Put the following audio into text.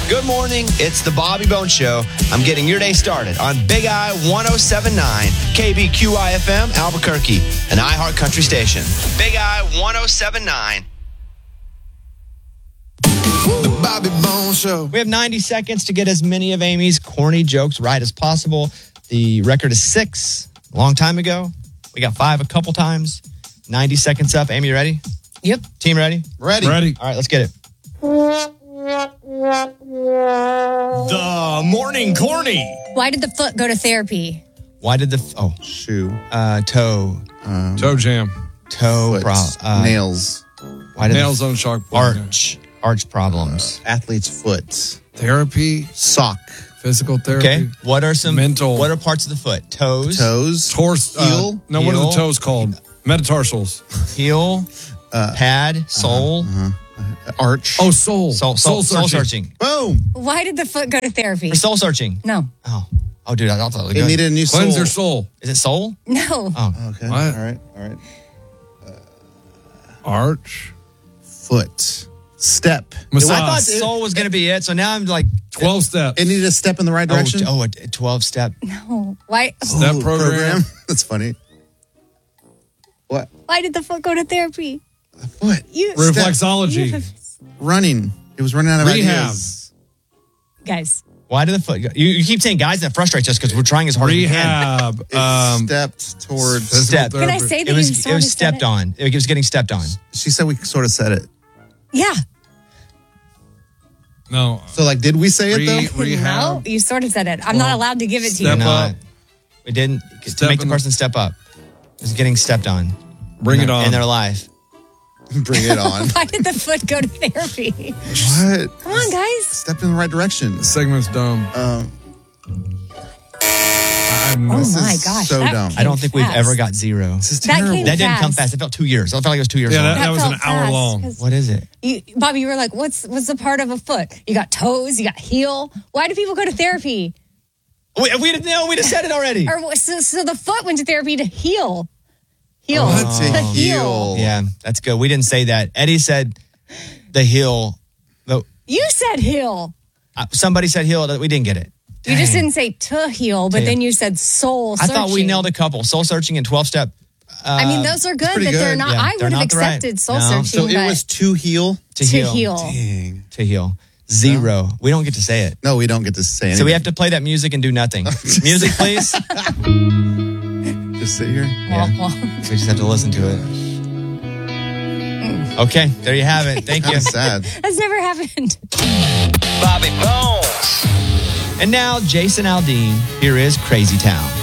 Good morning. It's the Bobby Bones Show. I'm getting your day started on Big I 107.9, KBQI FM, Albuquerque, an iHeart Country station. Big I 107.9. The Bobby Bones Show. We have 90 seconds to get as many of Amy's corny jokes right as possible. The record is 6 a long time ago. We got 5 a couple times. 90 seconds up. Amy, you ready? Yep. Team ready? Ready. All right, let's get it. The morning corny. Why did the foot go to therapy? Why did the Shoe. toe Toe jam. Foot. Nails. Why did Nails on chalkboard. arch problems? Athlete's foot. Therapy. Sock. Physical therapy. Okay. What are some Mental. What are parts of the foot? Toes. Toes. Heel. What are Heel. the toes called? Metatarsals. Heel. Pad. Sole. Arch. Oh, soul. Soul searching. Boom. Why did the foot go to therapy? For soul searching. No. Oh, dude, I thought It needed a new soul. Cleanse your soul. Is it soul? No. Oh, Okay. What? All right. Arch. Foot. Step. Massage. I thought soul was going to be it, so now I'm like 12 steps. It needed a step in the right direction. a 12-step. No. Why? Step program. That's funny. What? Why did the foot go to therapy? What? Reflexology. Running. It was running out of Rehab. ideas. Guys. Why did the foot go? You keep saying guys, that frustrates us because we're trying as hard as we can. Rehab. It stepped towards. Step. Can I say that It you was sort of stepped said it? on. It was getting stepped on. She said we sort of said it. Yeah. No. So, like, did we say it though? Rehab. No, you sort of said it. I'm not allowed to give it to you. Step We're up. not. We didn't. To Step make the in the- person step up. It was getting stepped on. Bring it on. In their life. Bring it on. Why did the foot go to therapy? What? Come on, guys. Step in the right direction. The segment's dumb. Oh This my is gosh. so that dumb. came I don't think we've fast. ever got 0. This is That terrible. came That didn't come fast. fast. It felt 2 years. It felt like it was 2 years Yeah, long. that was felt an hour fast, long. 'cause What is it? Bobby, you were like, what's the part of a foot? You got toes, you got heel. Why do people go to therapy? We just said it already. Or so the foot went to therapy to heal. Heal. To heal. Yeah, that's good. We didn't say that. Eddie said the heel. You said heal. Somebody said heel. We didn't get it. You just didn't say to heal, but then you said soul I searching. thought we nailed a couple. Soul searching and 12-step. I mean, those are good, pretty but they're good. not. Yeah, I they're would have not the right- accepted soul No. searching. So it but was to heal. To heal. Dang. To heal. 0. We don't get to say it. No, we don't get to say anything. So we have to play that music and do nothing. Music, please. just sit here. Yeah. We just have to listen to it. Okay, there you have it. Thank you. Kind of sad. That's never happened. Bobby Bones. And now, Jason Aldean. Here is Crazy Town.